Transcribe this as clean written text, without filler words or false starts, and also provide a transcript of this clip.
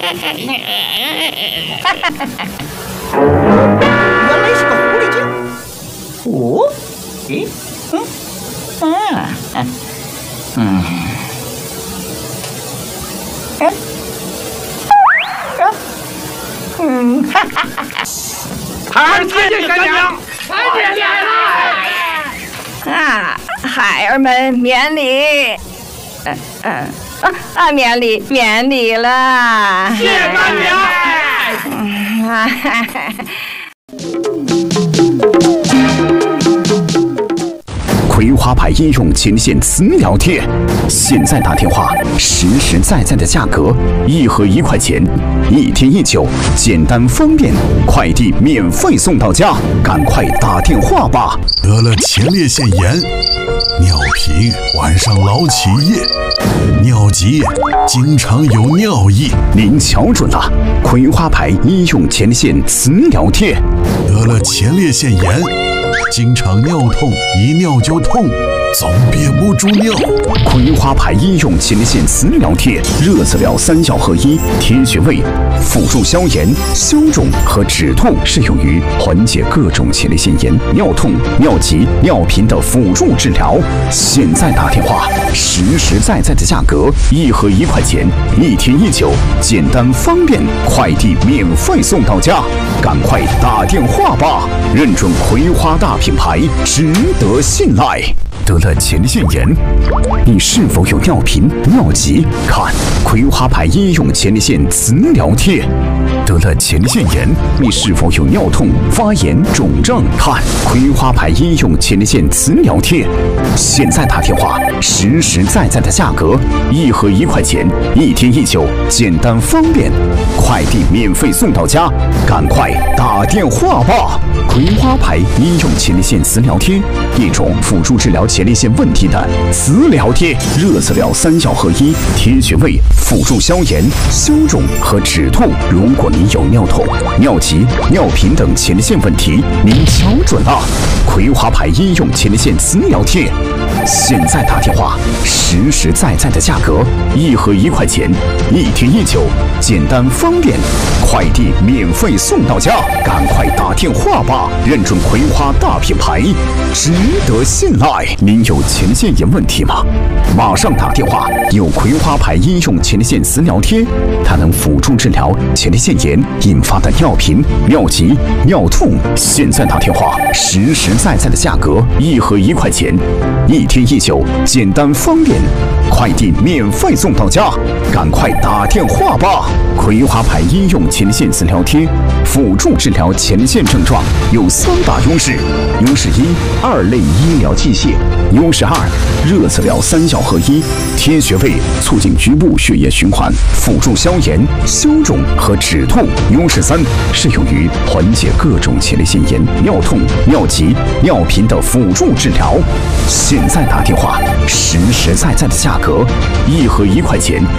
原来是个狐狸精。哦，咦， 孩儿参见干娘，参见奶奶。 啊，孩儿们免礼。免礼了。 谢干娘。 葵花牌应用前线私聊贴，现在打电话，实实在在的价格，1盒1块钱，1天1酒，简单方便，快递免费送到家，赶快打电话吧！ 得了前列腺炎、尿频，晚上老起夜，尿急，经常有尿意。 您瞧准了，葵花牌医用前列腺私聊贴。 得了前列腺炎，经常尿痛，一尿就痛，总憋不住尿。 葵花牌医用前列腺私聊贴，热治疗3效合一，贴穴位，辅助消炎、消肿和止痛，适用于缓解各种前列腺炎、尿痛、尿急、尿频的辅助治疗。现在打电话，实实在在的价格，1盒1块钱，1天1酒，简单方便，快递免费送到家，赶快打电话吧！认准葵花大品牌，值得信赖。得了前列腺炎，你是否有尿频、尿急？看葵花牌医用前列腺磁疗贴。得了前列腺炎，你是否有尿痛、发炎、肿胀？看葵花牌医用前列腺磁疗贴。现在打电话，实实在在的价格，1盒1块钱，1天1酒，简单方便，快递免费送到家，赶快打电话吧！葵花牌医用前列腺磁疗贴，一种辅助治疗前列腺问题的磁疗贴，热治疗3效合一，贴穴位，辅助消炎、消肿和止痛。如果您有尿痛、尿急、尿频等前列腺问题，您瞧准了，葵花牌医用前列腺磁疗贴。现在打电话，实实在在的价格，1盒1块钱，1天1酒，简单方便，快递免费送到家，赶快打电话吧！认准葵花大品牌，值得信赖。您有前列腺炎问题吗？马上打电话，有葵花牌医用前列腺磁疗贴，它能辅助治疗前列腺炎引发的尿频、尿急、尿痛。现在打电话，实实在在的价格，1盒1块钱，1天1酒，简单方便，快递免费送到家，赶快打电话吧！葵花牌医用前列腺磁疗贴，辅助治疗前列腺症状有3大优势：优势1，2类医疗器械；优势2，热治疗3效合一，贴穴位，促进局部血液循环，辅助消炎、消肿和止痛；优势3，适用于缓解各种前列腺炎、尿痛、尿急、尿频的辅助治疗。现在打电话，实实在在的价格，1盒1块钱。